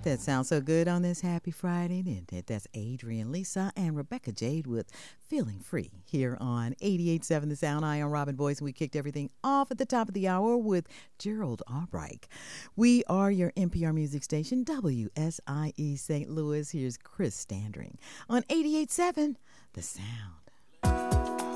That sounds so good on this happy Friday, didn't it? That's Adrian, Lisa, and Rebecca Jade with Feeling Free here on 88.7 The Sound. I am Robin Boyce, and we kicked everything off at the top of the hour with Gerald Albright. We are your NPR music station, WSIE St. Louis. Here's Chris Standring on 88.7 The Sound.